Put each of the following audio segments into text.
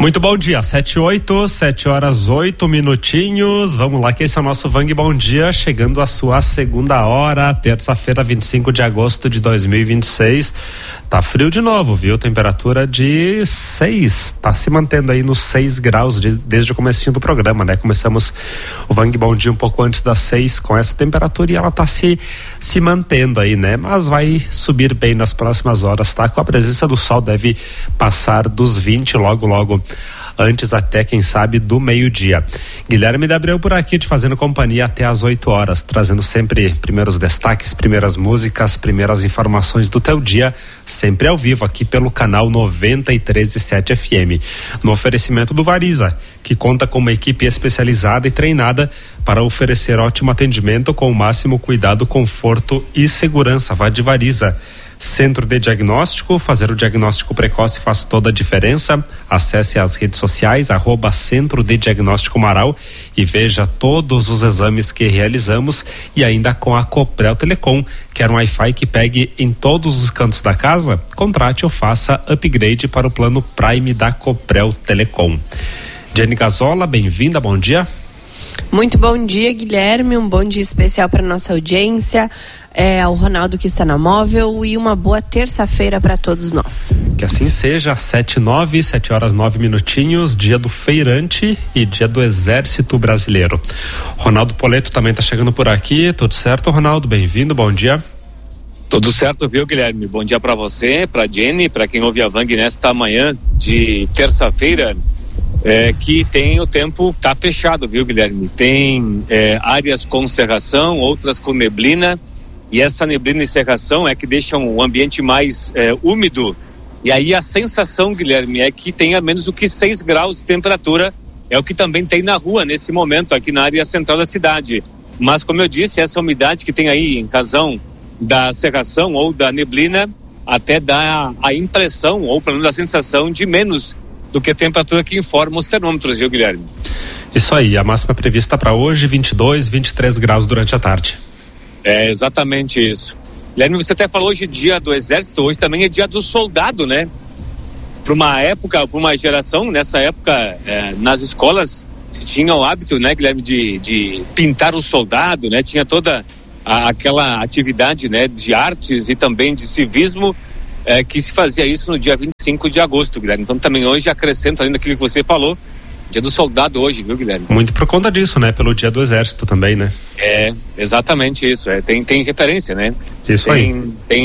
Muito bom dia, 7 horas 8 minutinhos. Vamos lá, que esse é o nosso Vang Bom Dia, chegando à sua segunda hora, terça-feira, 25 de agosto de 2026. Tá frio de novo, viu? Temperatura de 6, tá se mantendo aí nos 6 graus desde o comecinho do programa, né? Começamos o Vang Bom Dia um pouco antes das 6 com essa temperatura e ela tá se mantendo aí, né? Mas vai subir bem nas próximas horas, tá? Com a presença do sol deve passar dos 20 logo, antes até, quem sabe, do meio-dia. Guilherme de Abreu por aqui, te fazendo companhia até às 8 horas, trazendo sempre primeiros destaques, primeiras músicas, primeiras informações do teu dia, sempre ao vivo aqui pelo canal 93.7 FM. No oferecimento do Variza, que conta com uma equipe especializada e treinada para oferecer ótimo atendimento com o máximo cuidado, conforto e segurança. Vá de Variza. Centro de Diagnóstico, fazer o diagnóstico precoce faz toda a diferença. Acesse as redes sociais, @Centro de Diagnóstico Marau, e veja todos os exames que realizamos, e ainda com a Coprel Telecom. Quer um Wi-Fi que pegue em todos os cantos da casa? Contrate ou faça upgrade para o plano Prime da Coprel Telecom. Jenny Gazola, bem-vinda, bom dia. Muito bom dia, Guilherme, um bom dia especial para nossa audiência, ao Ronaldo que está na móvel, e uma boa terça-feira para todos nós. Que assim seja, 7 horas 9 minutinhos, dia do feirante e dia do Exército Brasileiro. Ronaldo Poleto também está chegando por aqui, tudo certo, Ronaldo? Bem-vindo, bom dia. Tudo certo, viu, Guilherme? Bom dia para você, para Jenny, para quem ouve a Vang nesta manhã de terça-feira. Que tem o tempo, tá fechado, viu, Guilherme? Tem áreas com cerração, outras com neblina, e essa neblina e cerração é que deixam o ambiente mais úmido, e aí a sensação, Guilherme, é que tenha menos do que 6 graus de temperatura, é o que também tem na rua nesse momento, aqui na área central da cidade. Mas, como eu disse, essa umidade que tem aí em razão da cerração ou da neblina até dá a impressão, ou pelo menos a sensação, de menos do que a temperatura que informa os termômetros, viu, Guilherme? Isso aí, a máxima prevista para hoje, 22, 23 graus durante a tarde. É exatamente isso. Guilherme, você até falou hoje dia do Exército, hoje também é dia do soldado, né? Para uma época, para uma geração, nessa época, nas escolas se tinha o hábito, né, Guilherme, de pintar o soldado, né? Tinha toda aquela atividade, né, de artes e também de civismo, que se fazia isso no dia 25 de agosto, Guilherme. Então também hoje acrescento ainda aquilo que você falou, dia do soldado hoje, viu, Guilherme? Muito por conta disso, né? Pelo dia do Exército também, né? Exatamente isso. Tem referência, né? Isso aí.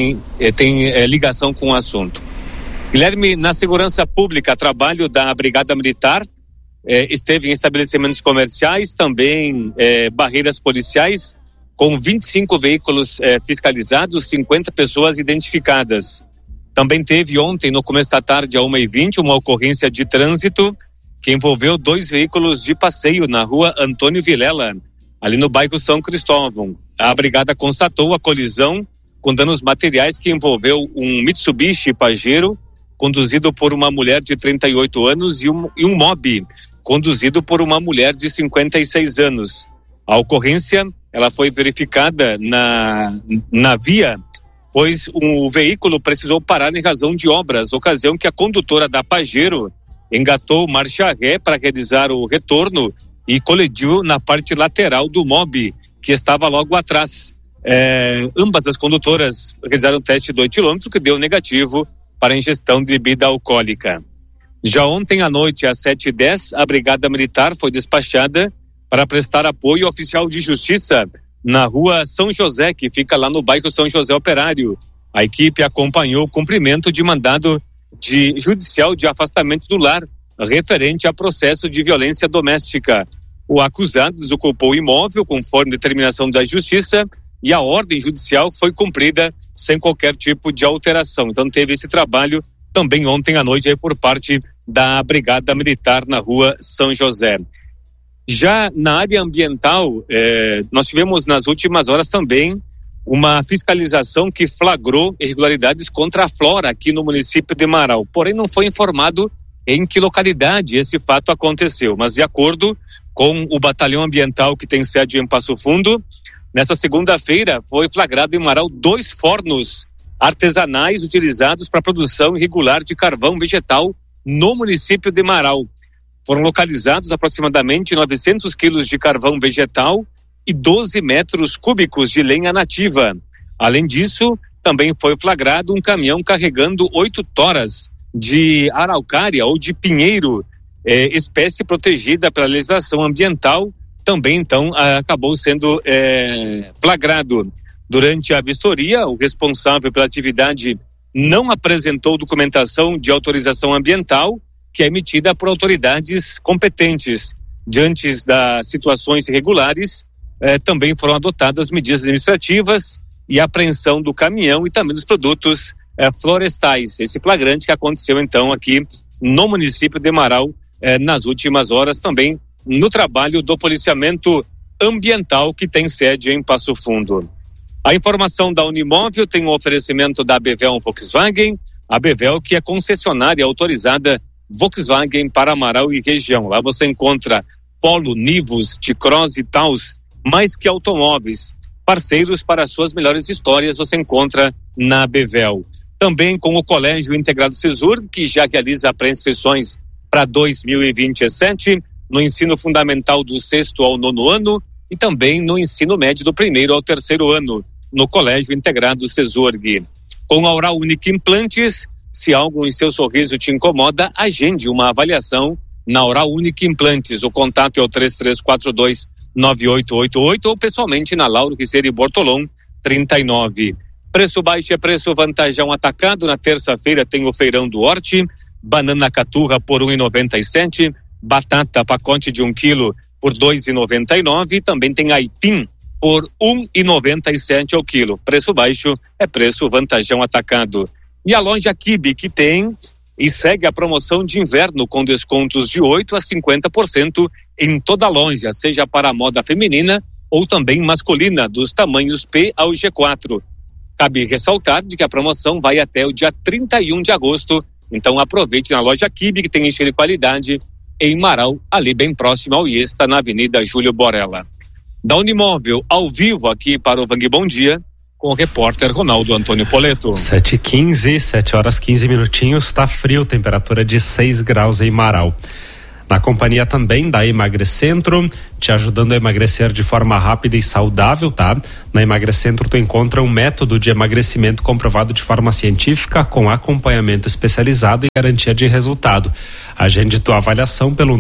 Tem ligação com o assunto. Guilherme, na segurança pública, trabalho da Brigada Militar, esteve em estabelecimentos comerciais, também barreiras policiais, com 25 veículos fiscalizados, 50 pessoas identificadas. Também teve ontem, no começo da tarde, às 1h20, uma ocorrência de trânsito que envolveu 2 veículos de passeio na rua Antônio Vilela, ali no bairro São Cristóvão. A brigada constatou a colisão com danos materiais que envolveu um Mitsubishi Pajero, conduzido por uma mulher de 38 anos, e um Mobi, conduzido por uma mulher de 56 anos. A ocorrência, ela foi verificada na via, pois o veículo precisou parar em razão de obras, ocasião que a condutora da Pajero engatou marcha ré para realizar o retorno e colidiu na parte lateral do Mobi, que estava logo atrás. Ambas as condutoras realizaram o teste do etilômetro, que deu negativo para ingestão de bebida alcoólica. Já ontem à noite, às 7h10, a Brigada Militar foi despachada para prestar apoio ao oficial de justiça na rua São José, que fica lá no bairro São José Operário. A equipe acompanhou o cumprimento de mandado judicial de afastamento do lar, referente a processo de violência doméstica. O acusado desocupou o imóvel conforme determinação da justiça, e a ordem judicial foi cumprida sem qualquer tipo de alteração. Então teve esse trabalho também ontem à noite aí por parte da Brigada Militar na rua São José. Já na área ambiental, nós tivemos nas últimas horas também uma fiscalização que flagrou irregularidades contra a flora aqui no município de Marau. Porém, não foi informado em que localidade esse fato aconteceu, mas de acordo com o Batalhão Ambiental, que tem sede em Passo Fundo, nessa segunda-feira foi flagrado em Marau 2 fornos artesanais utilizados para a produção irregular de carvão vegetal no município de Marau. Foram localizados aproximadamente 900 quilos de carvão vegetal e 12 metros cúbicos de lenha nativa. Além disso, também foi flagrado um caminhão carregando 8 toras de araucária ou de pinheiro, espécie protegida pela legislação ambiental, também então acabou sendo flagrado. Durante a vistoria, o responsável pela atividade não apresentou documentação de autorização ambiental que é emitida por autoridades competentes. Diante das situações irregulares, também foram adotadas medidas administrativas e apreensão do caminhão e também dos produtos florestais. Esse flagrante que aconteceu então aqui no município de Marau nas últimas horas, também no trabalho do policiamento ambiental que tem sede em Passo Fundo. A informação da Unimóvel tem um oferecimento da Bevel Volkswagen, a Bevel que é concessionária autorizada Volkswagen para Marau e região. Lá você encontra Polo, Nivus, T-Cross e Taos, mais que automóveis. Parceiros para suas melhores histórias você encontra na Bevel. Também com o Colégio Integrado Cesur, que já realiza pré-inscrições para 2027, no ensino fundamental do 6º ao 9º ano e também no ensino médio do 1º ao 3º ano, no Colégio Integrado Cesurg. Com a Oral Unique Implantes, se algo em seu sorriso te incomoda, agende uma avaliação na Oral Unique Implantes. O contato é o 3342-9888 ou pessoalmente na Lauro Riceiro Bortolom, 39. Preço baixo é preço Vantajão Atacado. Na terça-feira tem o Feirão do Horti. Banana caturra por R$1,97. Batata pacote de 1 quilo por R$2,99. Também tem aipim por R$1,97 ao quilo. Preço baixo é preço Vantajão Atacado. E a loja Kibe, que tem e segue a promoção de inverno com descontos de 8% a 50% em toda a loja, seja para a moda feminina ou também masculina, dos tamanhos P ao G4. Cabe ressaltar de que a promoção vai até o dia 31 de agosto, então aproveite na loja Kibe, que tem estilo e qualidade, em Marau, ali bem próximo ao Iesta, na Avenida Júlio Borella. Da Unimóvel, ao vivo aqui para o Vang Bom Dia, com o repórter Ronaldo Antônio Poleto. 7h15, 7 horas 15 minutinhos, tá frio, temperatura de 6 graus em Marau. Na companhia também da Emagrecentro, te ajudando a emagrecer de forma rápida e saudável, tá? Na Emagrecentro tu encontra um método de emagrecimento comprovado de forma científica, com acompanhamento especializado e garantia de resultado. Agende tua avaliação pelo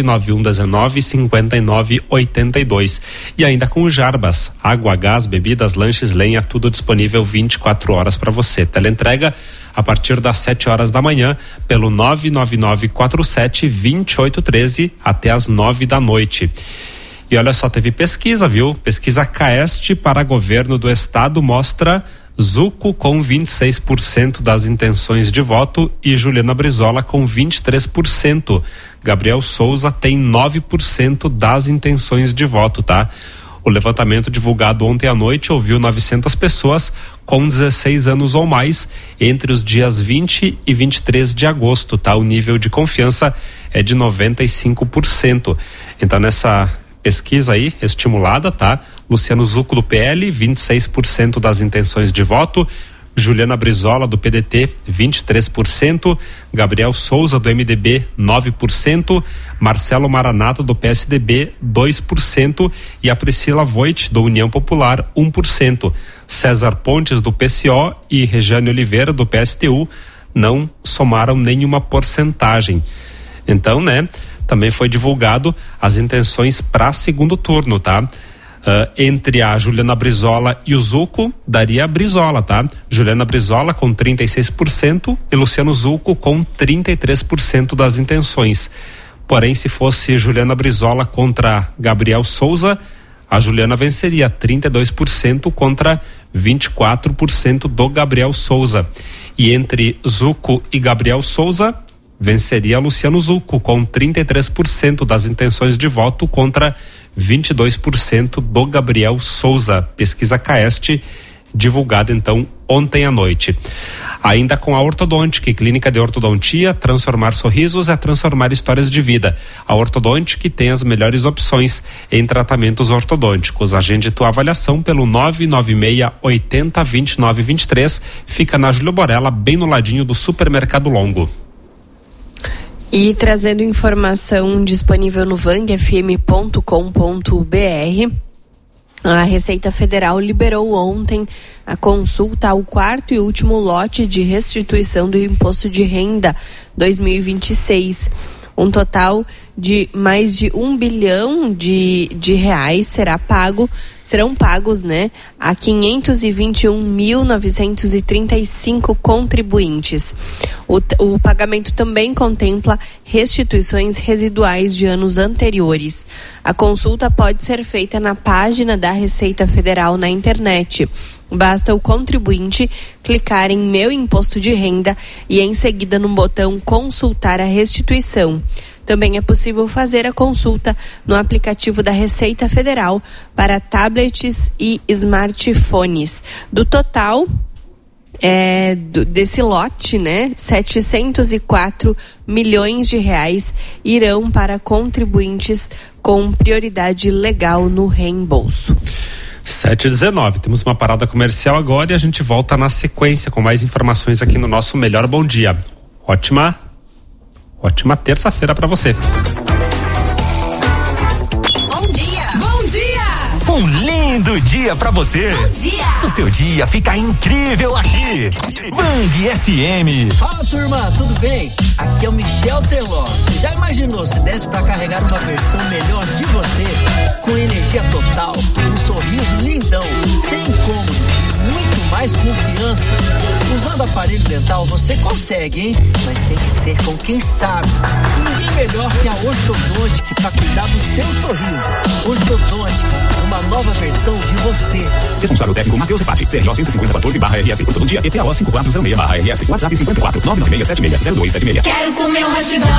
991195982. E ainda com o Jarbas, água, gás, bebidas, lanches, lenha, tudo disponível 24 horas para você. Teleentrega a partir das 7 horas da manhã pelo 99947-2813 até as 9 da noite. E olha só, teve pesquisa, viu? Pesquisa Caeste para governo do estado mostra Zucco com 26% das intenções de voto e Juliana Brizola com 23%. Gabriel Souza tem 9% das intenções de voto, tá? O levantamento divulgado ontem à noite ouviu 900 pessoas com 16 anos ou mais entre os dias 20 e 23 de agosto, tá? O nível de confiança é de 95%. Então nessa pesquisa aí, estimulada, tá? Luciano Zucco do PL, 26% das intenções de voto. Juliana Brizola do PDT, 23%, Gabriel Souza do MDB, 9%, Marcelo Maranata do PSDB, 2% e a Priscila Voit do União Popular, 1%. César Pontes do PCO e Regiane Oliveira do PSTU não somaram nenhuma porcentagem. Então, né, também foi divulgado as intenções para segundo turno, tá? Entre a Juliana Brizola e o Zucco, daria a Brizola, tá? Juliana Brizola com 36% e Luciano Zucco com 33% das intenções. Porém, se fosse Juliana Brizola contra Gabriel Souza, a Juliana venceria 32% contra 24% do Gabriel Souza. E entre Zucco e Gabriel Souza, venceria Luciano Zucco com 33% das intenções de voto contra 22% do Gabriel Souza. Pesquisa Caeste, divulgada então ontem à noite. Ainda com a Ortodontic, clínica de ortodontia, transformar sorrisos é transformar histórias de vida. A Ortodontic tem as melhores opções em tratamentos ortodônticos. Agende tua avaliação pelo 996-80-2923. Fica na Júlio Borella, bem no ladinho do Supermercado Longo. E trazendo informação disponível no vangfm.com.br, a Receita Federal liberou ontem a consulta ao quarto e último lote de restituição do Imposto de Renda 2026. Um total de mais de 1 bilhão de reais serão pagos, a 521.935 contribuintes. O pagamento também contempla restituições residuais de anos anteriores. A consulta pode ser feita na página da Receita Federal na internet. Basta o contribuinte clicar em Meu Imposto de Renda e em seguida no botão Consultar a restituição. Também é possível fazer a consulta no aplicativo da Receita Federal para tablets e smartphones. Do total desse lote, 704 milhões de reais irão para contribuintes com prioridade legal no reembolso. 7h19, temos uma parada comercial agora e a gente volta na sequência com mais informações aqui no nosso Melhor Bom Dia. Ótima terça-feira para você. Bom dia! Bom dia! Um lindo dia pra você! Bom dia! O seu dia fica incrível aqui! Vang FM! Fala, turma, tudo bem? Aqui é o Michel Teló. Já imaginou se desse pra carregar uma versão melhor de você? Com energia total, um sorriso lindão, sem incômodo e muito mais confiança. Usando aparelho dental você consegue, hein? Mas tem que ser com quem sabe. E ninguém melhor que a Ortodontic pra cuidar do seu sorriso. Ortodontic, uma nova versão de você. Responsável técnico Matheus Repati, CRO 15014/RS. Todo dia, EPAO 5406/RS. WhatsApp 54 996760276. Quero comer um hot dog,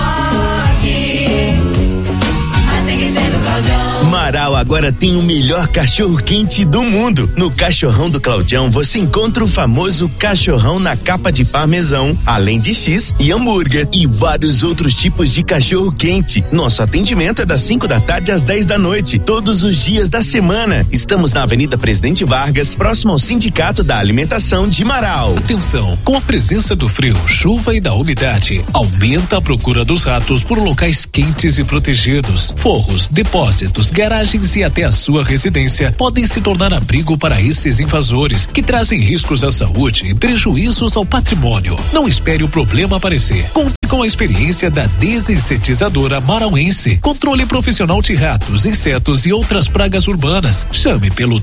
mas tem que ser do Claudião. Marau agora tem o melhor cachorro quente do mundo. No Cachorrão do Claudião você encontra o famoso cachorrão na capa de parmesão, além de X e hambúrguer e vários outros tipos de cachorro quente. Nosso atendimento é das 5 da tarde às 10 da noite, todos os dias da semana. Estamos na Avenida Presidente Vargas, próximo ao Sindicato da Alimentação de Marau. Atenção, com a presença do frio, chuva e da umidade, aumenta a procura dos ratos por locais quentes e protegidos. Forros, depósitos, garagens e até a sua residência podem se tornar abrigo para esses invasores que trazem riscos à saúde e prejuízos ao patrimônio. Não espere o problema aparecer. Conte com a experiência da desinsetizadora marauense. Controle profissional de ratos, insetos e outras pragas urbanas. Chame pelo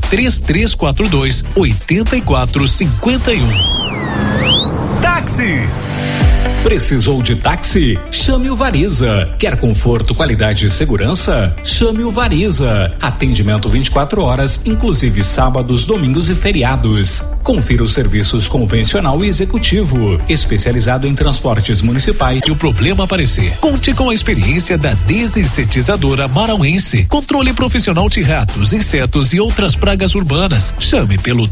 3342-8451. Táxi! Precisou de táxi? Chame o Variza. Quer conforto, qualidade e segurança? Chame o Variza. Atendimento 24 horas, inclusive sábados, domingos e feriados. Confira os serviços convencional e executivo, especializado em transportes municipais. E o problema aparecer. Conte com a experiência da desinsetizadora marauense. Controle profissional de ratos, insetos e outras pragas urbanas. Chame pelo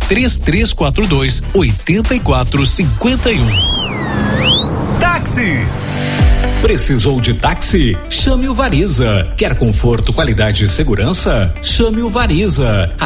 3342-8451. Táxi! Precisou de táxi? Chame o Variza. Quer conforto, qualidade e segurança? Chame o Variza.